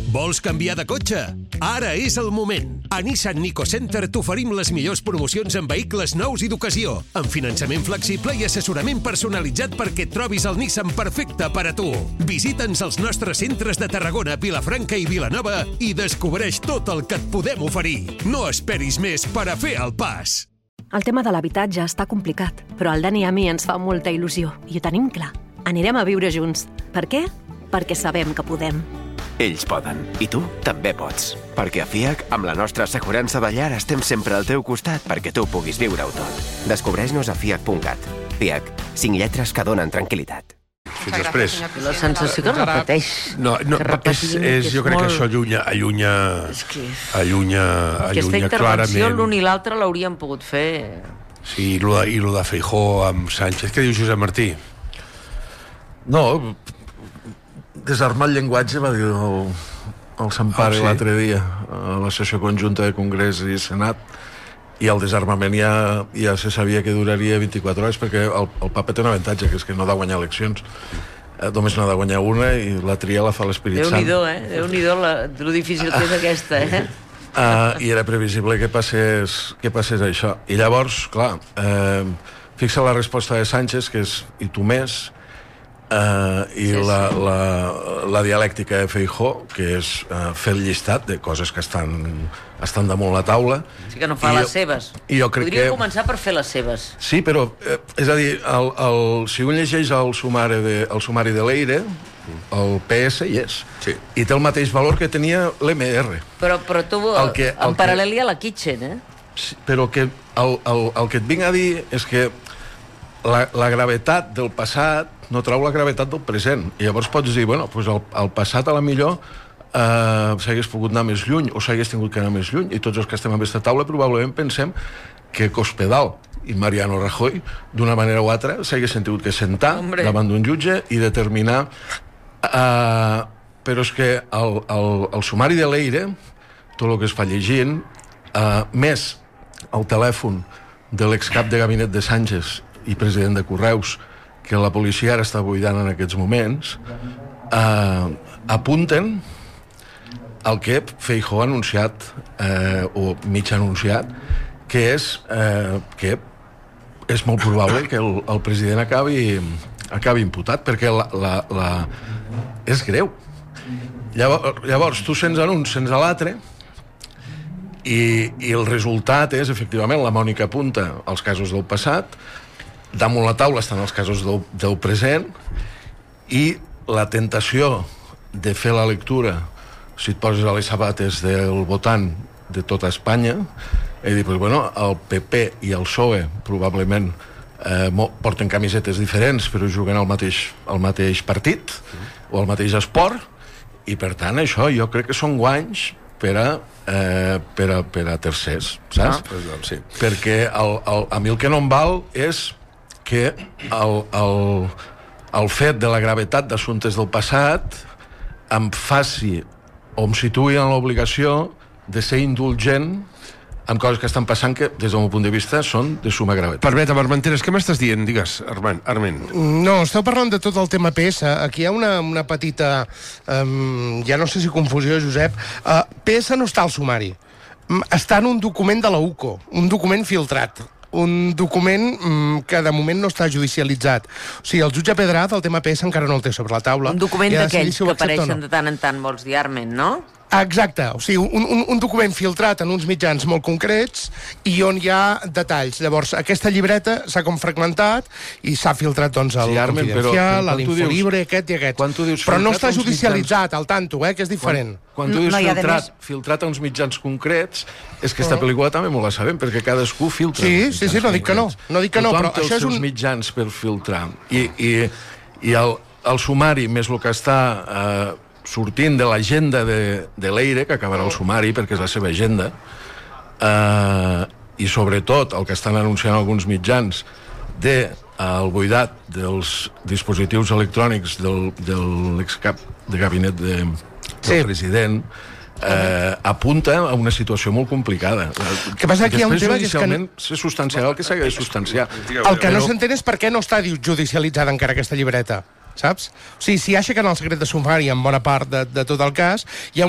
Vols canviar de cotxe? Ara és el moment. A Nissan Nico Center t'oferim les millors promocions en vehicles nous i d'ocasió, amb finançament flexible i assessorament personalitzat perquè et trobis el Nissan perfecte per a tu. Visita'ns als nostres centres de Tarragona, Vilafranca i Vilanova i descobreix tot el que et podem oferir. No esperis més per a fer el pas. El tema de l'habitatge està complicat, però al Dani i a mi ens fa molta il·lusió i ho tenim clar. Anirem a viure junts. Per què? Perquè sabem que podem. Ells poden, i tu també pots. Perquè a FIAC, amb la nostra assegurança de llar, estem sempre al teu costat perquè tu puguis viure-ho tot. Descobreix-nos a fiac.cat. FIAC, 5 lletres que donen tranquil·litat. Fins després. La sensació que repeteix. No, jo crec que això allunya Aquesta intervenció clarament. l'un i l'altre l'hauríem pogut fer. Sí, i lo de Feijóo amb Sánchez. Què diu Josep Martí? No, desarmar el llenguatge, va dir el Sampare l'altre dia a la sessió conjunta de Congrés i Senat, i el desarmament ja se sabia que duraria 24 hores, perquè el papa té un avantatge, que és que no ha de guanyar eleccions, només n'ha de guanyar una i la tria la fa l'Espírit Sant. Déu-n'hi-do, lo difícil que és aquesta, I era previsible que passés això. I llavors, clar, fixa la resposta de Sánchez, que és i tu més, i la dialèctica de Feijóo, que és fer el llistat de coses que estan damunt la taula. Sí que no fa les seves. Podria començar per fer les seves. Sí, però, és a dir, si un llegeix el sumari de l'Eire, el PS hi és. Sí. I té el mateix valor que tenia l'MR. Però tu, en paral·lel hi ha la Kitchen, Sí, però que el que et vinc a dir és que la gravetat del passat no trau la gravetat del present. I llavors pots dir, bueno, doncs el passat a la millor s'hagués pogut anar més lluny o s'hagués tingut que anar més lluny, i tots els que estem en aquesta taula probablement pensem que Cospedal i Mariano Rajoy, d'una manera o altra, s'haguessin tingut que sentar davant d'un jutge i determinar... Però és que el sumari de l'Eire, tot el que es fa llegint, més el telèfon de l'excap de gabinet de Sánchez i president de Correus, que la policia ara està buidant en aquests moments, apunten el que Feijóo ha anunciat, o mig anunciat, que és molt probable que el president acabi imputat, perquè és greu. Llavors, tu sents en un, sents a l'altre, i el resultat és, efectivament, la Mònica apunta als casos del passat, damunt la taula estan els casos del present, i la tentació de fer la lectura, si et poses a les sabates del votant de tota Espanya, i dir, bueno, el PP i el PSOE probablement porten camisetes diferents però juguen al mateix partit o al mateix esport, i per tant això jo crec que són guanys per a tercers, saps? Sí. Perquè a mi el que no em val és que el fet de la gravetat d'assumptes del passat em faci o em situï en l'obligació de ser indulgent en coses que estan passant que, des del meu punt de vista, són de suma gravetat. Permetem, Armenteres, què m'estàs dient? Digues, Arment. No, esteu parlant de tot el tema PS. Aquí hi ha una petita... ja no sé si confusió, Josep. PS no està al sumari. Està en un document de la UCO, un document filtrat. Un document que de moment no està judicialitzat. O sigui, el jutge Pedraz, el tema PS encara no el té sobre la taula. Un document d'aquells que apareixen de tant en tant, vols dir, Arment, no? Exacte, o sigui, un document filtrat en uns mitjans molt concrets i on hi ha detalls. Llavors, aquesta llibreta s'ha com fragmentat i s'ha filtrat, doncs, al Confidencial, a l'Infolibre, aquest i aquest. Però no està judicialitzat, al tanto, que és diferent. Quan tu dius filtrat a uns mitjans concrets, és que aquesta pel·lícula també molt la sabem, perquè cadascú filtra. Sí, no dic que no. Però això és els seus mitjans per filtrar. I el sumari, més el que està... sortint de l'agenda de l'Eire, que acabarà el sumari perquè és la seva agenda, i sobretot el que estan anunciant alguns mitjans del buidat dels dispositius electrònics de l'excap de gabinet del president, apunta a una situació molt complicada. El que passa que hi ha un tema que és que... se substanciarà el que s'ha de substanciar. El que no s'entén és per què no està judicialitzada encara aquesta llibreta, saps? O sigui, si ha aixecat el secret de sumari en bona part de tot el cas, hi ha